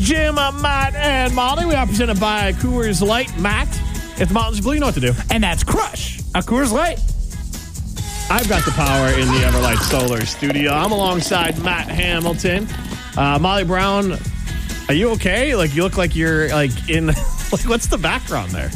Jim, Matt, and Molly. We are presented by Coors Light. Matt, if the mountains are blue, you know what to do. And that's Crush, a Coors Light. I've got the power in the Everlight Solar Studio. I'm alongside Matt Hamilton. Molly Brown, are you okay? Like, you look like you're, like, in... Like, what's the background there?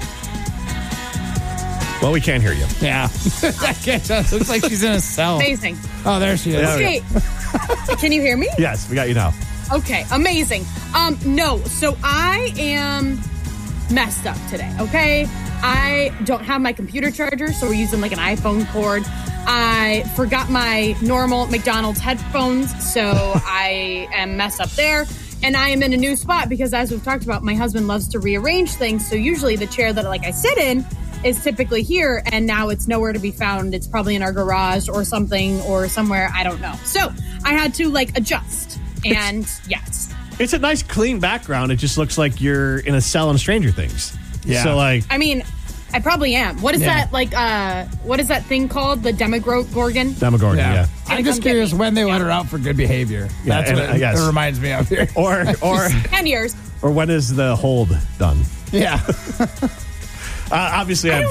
Well, we can't hear you. Yeah. I can't tell. It looks like she's in a cell. Amazing. Oh, there she is. Okay. Can you hear me? Yes, we got you now. Okay, amazing. No, so I am messed up today, okay? I don't have my computer charger, so we're using like an iPhone cord. I forgot my normal McDonald's headphones, so I am messed up there. And I am in a new spot because, as we've talked about, my husband loves to rearrange things. So usually the chair that I sit in is typically here, and now it's nowhere to be found. It's probably in our garage or something or somewhere. I don't know. So I had to adjust. And yes. It's a nice, clean background. It just looks like you're in a cell in Stranger Things. Yeah. So, I mean, I probably am. What is that, what is that thing called? The Demogorgon? Demogorgon, yeah. I'm just curious when they let her out for good behavior. Yeah, That's what yes. it reminds me of here. Or 10 years. Or when is the hold done? Yeah. Obviously,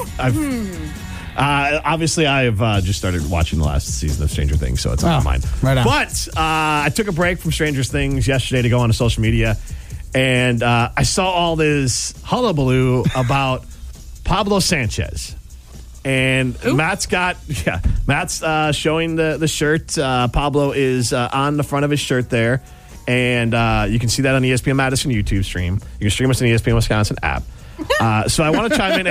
I've just started watching the last season of Stranger Things, so it's on my mind. Right on. But I took a break from Stranger Things yesterday to go on social media, and I saw all this hullabaloo about Pablo Sanchez. And Matt's showing the shirt. Pablo is on the front of his shirt there, and you can see that on the ESPN Madison YouTube stream. You can stream us on the ESPN Wisconsin app. So I want to chime in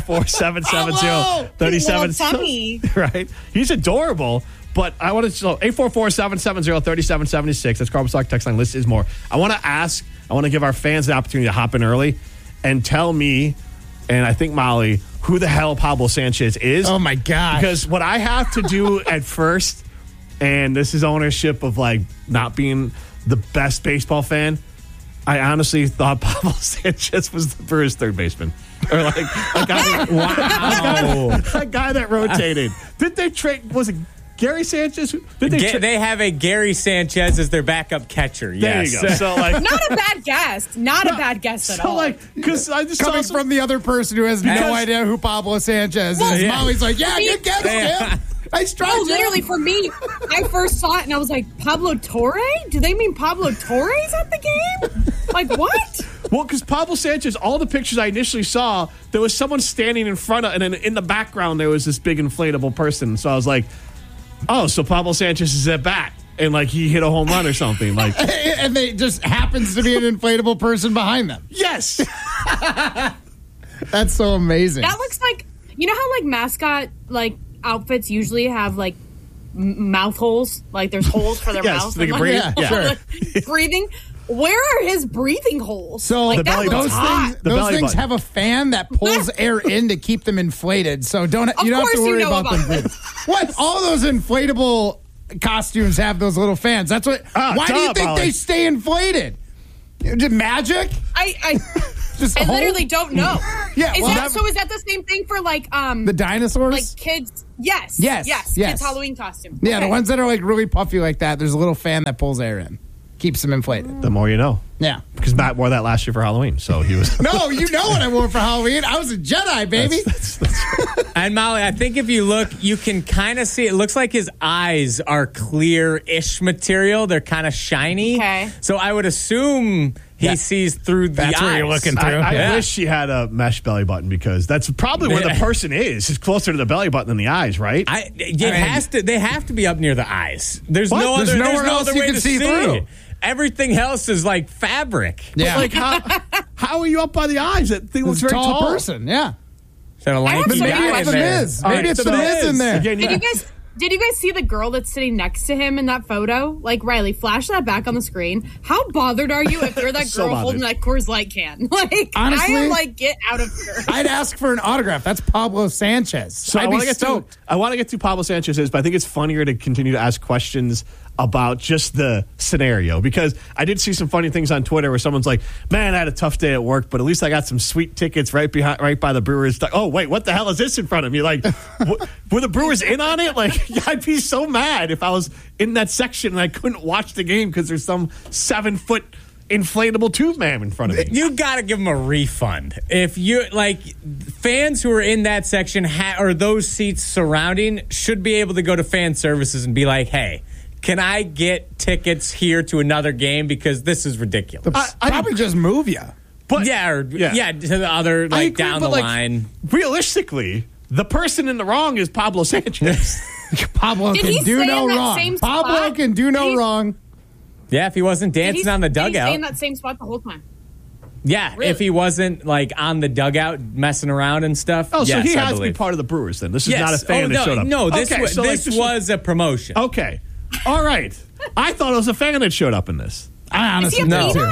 844-770-3776. Right? He's adorable, but I want to 844-770-3776. That's Carl Stock text line. List is more. I want to give our fans the opportunity to hop in early and tell me, and I think Molly, who the hell Pablo Sanchez is. Oh my God. Because what I have to do at first, and this is ownership of not being the best baseball fan, I honestly thought Pablo Sanchez was the Brewers' third baseman. Or a guy that rotated. Did they trade? Was it Gary Sanchez? They have a Gary Sanchez as their backup catcher. Yes. There you go. So not a bad guess. Not a bad guess at all. Because I just coming from the other person who has no idea who Pablo Sanchez is. Yeah. Molly's like, good guess, Jim. Nice try, Jim. Literally, for me, I first saw it and I was like, Pablo Torre? Do they mean Pablo Torre's at the game? What? Well, because Pablo Sanchez, all the pictures I initially saw, there was someone standing in front of, and then in the background there was this big inflatable person. So I was like, oh, so Pablo Sanchez is at bat, and he hit a home run or something. And they just happens to be an inflatable person behind them. Yes. That's so amazing. That looks like, you know how mascot outfits usually have mouth holes, there's holes for their mouth. They can breathe. Yeah, sure. Breathing. Where are his breathing holes? So those things have a fan that pulls air in to keep them inflated. So you don't have to worry about them breathing. What? All those inflatable costumes have those little fans. That's what. Why do you think they stay inflated? Magic? I literally don't know. Yeah. Is that the same thing for the dinosaurs? Kids? Yes. Yes. Kids' Halloween costume. Yeah, okay. The ones that are really puffy like that. There's a little fan that pulls air in, keeps them inflated. The more you know. Yeah. Because Matt wore that last year for Halloween, so he was. No, you know what I wore for Halloween. I was a Jedi, baby. That's And Molly, I think if you look, you can kind of see, it looks like his eyes are clear-ish material. They're kind of shiny. Okay. So I would assume he sees through the eyes. That's what you're looking through. I wish she had a mesh belly button, because that's probably where the person is. It's closer to the belly button than the eyes, right? They have to be up near the eyes. There's What? no There's other, nowhere there's no else other you way can to see through. Everything else is like fabric. Yeah. But how are you up by the eyes? That thing looks It's a very tall tall. person, yeah. So Maybe it's the Miz. Maybe it's the Miz in there. Again, Did you guys see the girl that's sitting next to him in that photo? Riley, flash that back on the screen. How bothered are you if you're that So girl bothered. holding that Coors Light can? Honestly, I am get out of here. I'd ask for an autograph. That's Pablo Sanchez. So I'd I want be to get stoked. to. I want to get to Pablo Sanchez, but I think it's funnier to continue to ask questions about just the scenario, because I did see some funny things on Twitter where someone's like, "Man, I had a tough day at work, but at least I got some sweet tickets right by the Brewers." Oh wait, what the hell is this in front of me? Were the Brewers in on it? I'd be so mad if I was in that section and I couldn't watch the game because there's some 7-foot inflatable tube man in front of me. You got to give them a refund. If you like, fans who are in that section or those seats surrounding should be able to go to fan services and be like, hey, can I get tickets here to another game because this is ridiculous? I probably just move you. But to the other, like, agree, down the line. Realistically, the person in the wrong is Pablo Sanchez. Pablo can do no wrong. Pablo can do no wrong. Yeah, if he wasn't dancing on the dugout. Did he stay in that same spot the whole time? Yeah, really? If he wasn't, like, on the dugout messing around and stuff. Oh, so he has to be part of the Brewers then. This is not a fan that showed up. No, this was a promotion. Okay. All right. I thought it was a fan that showed up in this. I honestly know.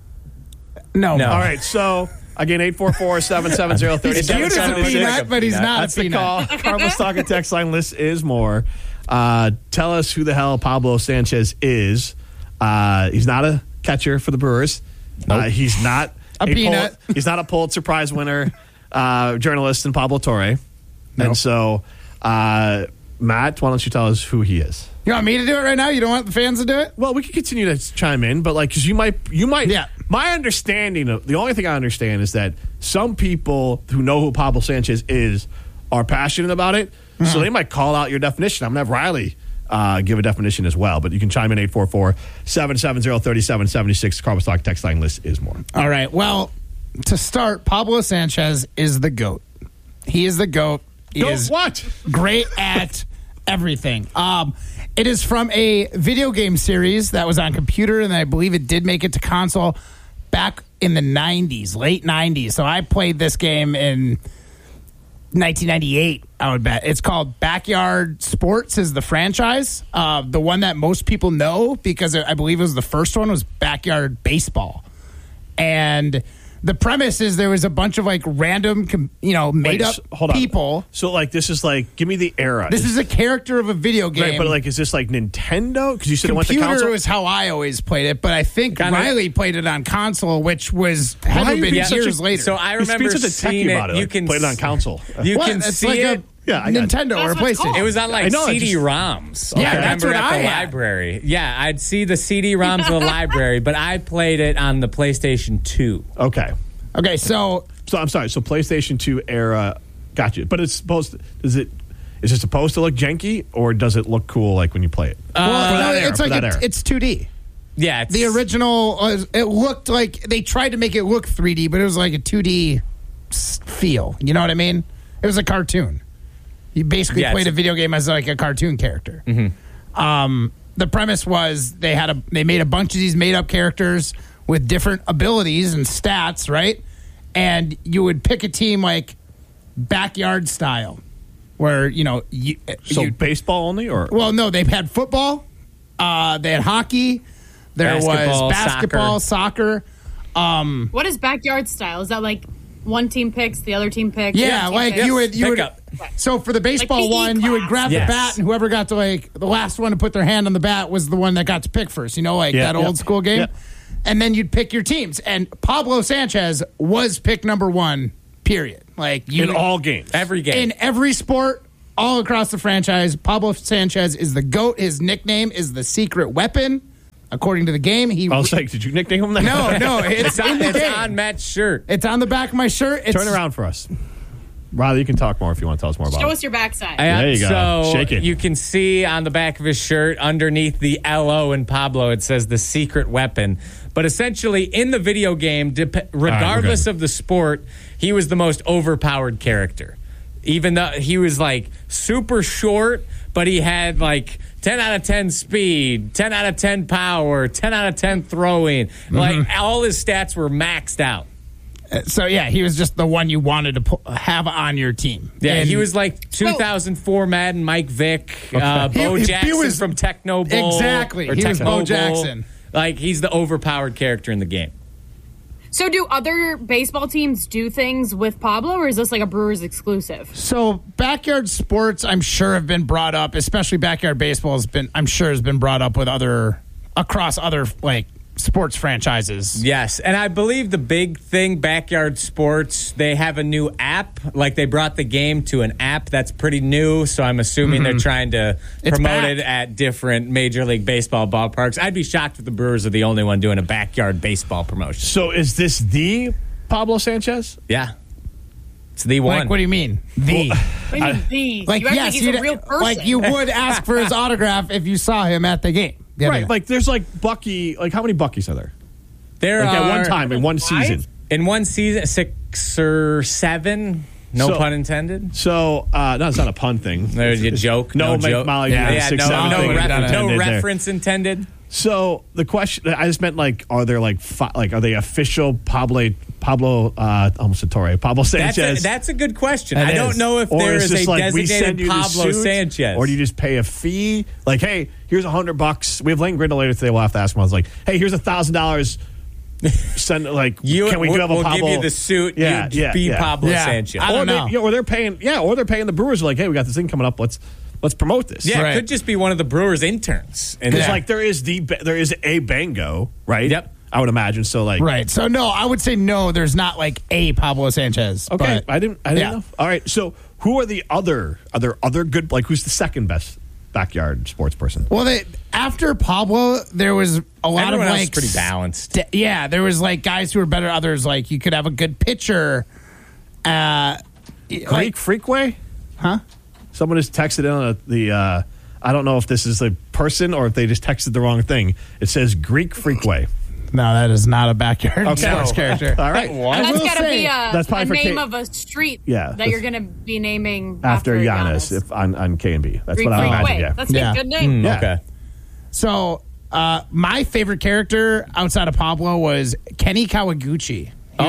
No. All right, so again, 844-770-30. He's cute as a peanut, but he's not That's a peanut. the call. Carlos Talking text line list is more. Tell us who the hell Pablo Sanchez is. He's not a catcher for the Brewers. Nope. He's not a peanut. He's not a Pulitzer Prize winner journalist in Pablo Torre. Nope. And so, Matt, why don't you tell us who he is? You want me to do it right now? You don't want the fans to do it? Well, we can continue to chime in, but because you might. Yeah. My understanding of the only thing I understand is that some people who know who Pablo Sanchez is are passionate about it, so they might call out your definition. I'm gonna have Riley give a definition as well, but you can chime in 844-770-3776. Carlos Talk text line list is more. All right. Well, to start, Pablo Sanchez is the GOAT. He is the GOAT. He is great at everything. It is from a video game series that was on computer, and I believe it did make it to console back in the 90s, late 90s. So I played this game in 1998, I would bet. It's called Backyard Sports is the franchise. The one that most people know, because I believe it was the first one, was Backyard Baseball. And the premise is there was a bunch of like random, made up people. So this is give me the era. This is a character of a video game. Right, but is this like Nintendo? Because you said it went to console. Computer is how I always played it, but I think Riley played it on console, which hadn't been years later. So I remember seeing it. You can played it on console. You can see it. Yeah, Nintendo or PlayStation. It was on CD-ROMs. Yeah, that's what at the library. Yeah, I'd see the CD-ROMs in the library, but I played it on the PlayStation 2. Okay, so I'm sorry. So PlayStation 2 era, gotcha. But it's supposed to, is it supposed to look janky, or does it look cool when you play it? It's 2D. Yeah, the original. It looked like they tried to make it look 3D, but it was like a 2D feel. You know what I mean? It was a cartoon. You basically played a video game as like a cartoon character. Mm-hmm. The premise was they made a bunch of these made up characters with different abilities and stats, right? And you would pick a team like backyard style, where baseball only, or no, they had football, they had hockey, there was basketball, soccer. What is backyard style? Is that like one team picks, the other team picks? Yeah, you would. So for the baseball one, you would grab the bat, and whoever got to the last one to put their hand on the bat was the one that got to pick first. That old school game. Yeah. And then you'd pick your teams. And Pablo Sanchez was pick number one, period. In all games. Every game. In every sport, all across the franchise, Pablo Sanchez is the GOAT. His nickname is the secret weapon. According to the game, I was like, did you nickname him that? No, it's in the game. It's on Matt's shirt. It's on the back of my shirt. Turn around for us. Riley, you can talk more if you want to tell us more about it. Show us your backside. There you go. So shake it. You can see on the back of his shirt, underneath the LO in Pablo, it says the secret weapon. But essentially, in the video game, regardless of the sport, he was the most overpowered character. Even though he was super short, but he had 10 out of 10 speed, 10 out of 10 power, 10 out of 10 throwing. All his stats were maxed out. So, he was just the one you wanted to have on your team. Yeah, he was 2004 Madden Mike Vick, Bo Jackson from Techno Bowl. Exactly. He was Bo Jackson. He's the overpowered character in the game. So do other baseball teams do things with Pablo, or is this a Brewers exclusive? So backyard sports, I'm sure, have been brought up, especially backyard baseball has been brought up with across other sports franchises. Yes, and I believe the big thing, Backyard Sports, they have a new app. Like they brought the game to an app that's pretty new, so I'm assuming they're trying to promote it at different Major League Baseball ballparks. I'd be shocked if the Brewers are the only one doing a backyard baseball promotion. So is this the Pablo Sanchez? Yeah. It's the one. Like, what do you mean? What do you mean the? Like, you act yes, like he's a real person. like you would ask for his autograph if you saw him at the game. Right, like there's like Bucky. Like how many Buckys are there? There like are at one time in one season. In one season, 6 or 7. No pun intended. So no, it's not a pun thing. There's a joke. No joke. Molly. No reference intended. So the question, I just meant like, are there like are they official Pablo almost a Torre, Pablo Sanchez? That's a good question. I don't know if there is a like designated Pablo Sanchez. Or do you just pay a fee? Like, hey, here's $100. We have Lane Grindle later today. We'll have to ask him. I was like, hey, here's $1,000. Send can we have a Pablo? We'll give you the suit. Be Pablo Sanchez. I don't know. Or they're paying the Brewers. Like, hey, we got this thing coming up. Let's promote this. Yeah, it could just be one of the Brewers' interns. Because like there is a Bango, right? Yep. I would imagine. So like right. So no, I would say no. There's not like a Pablo Sanchez. Okay, but, I didn't know. All right. So who are the other? Are there other good? Like who's the second best backyard sports person? Well, after Pablo, there was a lot Everyone of else like is pretty balanced. There was like guys who were better. Others like you could have a good pitcher. Greek Freakway, huh? Someone just texted in on the. I don't know if this is a person or if they just texted the wrong thing. It says Greek Freakway. No, that is not a backyard sports character. All right. That's got to be a for name of a street that you're going to be naming after Giannis if on K&B. That's Greek what I imagine. Yeah. That's a good name. Okay. So my favorite character outside of Pablo was Kenny Kawaguchi. He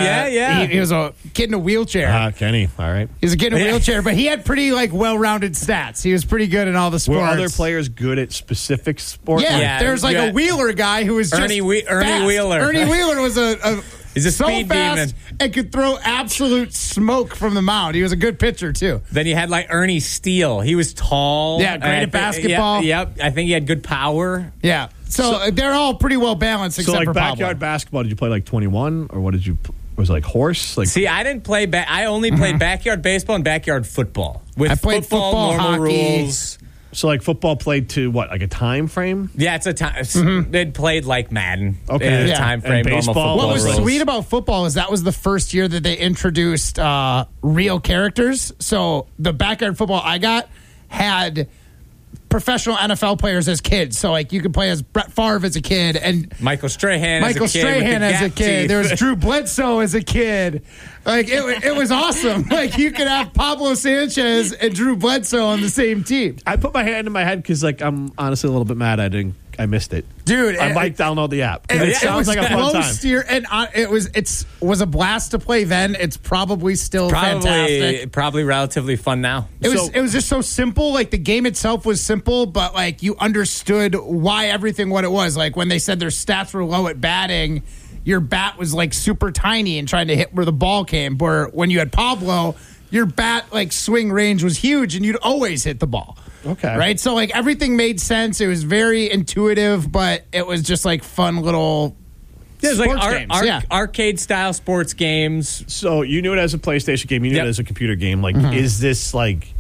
was a kid in a wheelchair. Kenny. All right. He was a kid in a wheelchair, but he had pretty like well-rounded stats. He was pretty good in all the sports. Were other players good at specific sports? Yeah, there's like a Wheeler guy who was just Ernie Wheeler. Ernie Wheeler was he's a so speed fast demon and could throw absolute smoke from the mound. He was a good pitcher too. Then you had like Ernie Steele. He was tall. Yeah, great at basketball. Yep. I think he had good power. Yeah. So they're all pretty well balanced except for Pablo. Backyard basketball, did you play like 21 or what did you was it like horse? Like See, I didn't play I only played backyard baseball and backyard football. I played football, normal hockey. rules. So like football played to what, like a time frame? Yeah, it's a time. They'd played like Madden. Okay, time frame. And baseball. What was rules. sweet about football is that was the first year that they introduced real characters. So the backyard football I got had professional NFL players as kids. So like you could play as Brett Favre as a kid and Michael Strahan as a kid. There was Drew Bledsoe as a kid. Like it was awesome. Like you could have Pablo Sanchez and Drew Bledsoe on the same team. I put my hand in my head because like I'm honestly a little bit mad I missed it. Dude, I might download the app. It sounds like a fun time. It was a blast to play then. It's probably still fantastic. Probably relatively fun now. It was just so simple. Like the game itself was simple, but like you understood why everything what it was. Like when they said their stats were low at batting, your bat was like super tiny and trying to hit where the ball came. Where when you had Pablo, your bat like swing range was huge and you'd always hit the ball. Okay. Right? So like everything made sense. It was very intuitive, but it was just like fun little sports games. Arcade style sports games. So you knew it as a PlayStation game, you knew it as a computer game. Like is this like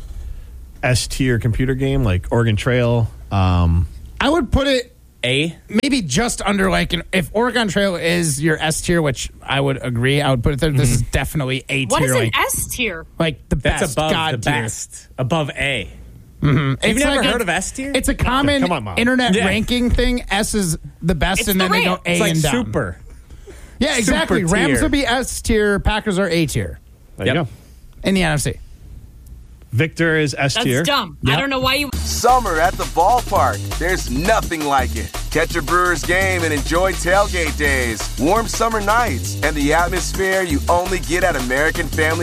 S tier computer game, like Oregon Trail? I would put it maybe just under like if Oregon Trail is your S tier, which I would agree, I would put it there. This is definitely A tier. What is an like, S tier? Like the That's best, above God the tier. best, above A. Mm-hmm. You've never heard of S tier? It's a common internet ranking thing. S is the best, and then they go A and down. Super. Yeah, exactly. Super tier. Rams would be S tier. Packers are A tier. There you go. In the NFC. Victor is S tier. That's dumb. Yep. I don't know why you... Summer at the ballpark. There's nothing like it. Catch a Brewers game and enjoy tailgate days, warm summer nights, and the atmosphere you only get at American Family